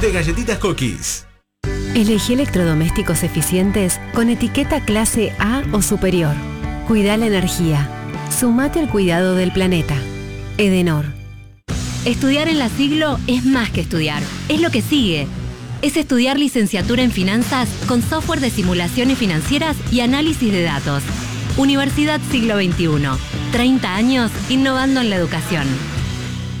de galletitas Cookies. Elegí electrodomésticos eficientes con etiqueta clase A o superior. Cuida la energía. Sumate al cuidado del planeta. Edenor. Estudiar en la Siglo es más que estudiar, es lo que sigue. Es estudiar licenciatura en finanzas con software de simulaciones financieras y análisis de datos. Universidad Siglo XXI. 30 años innovando en la educación.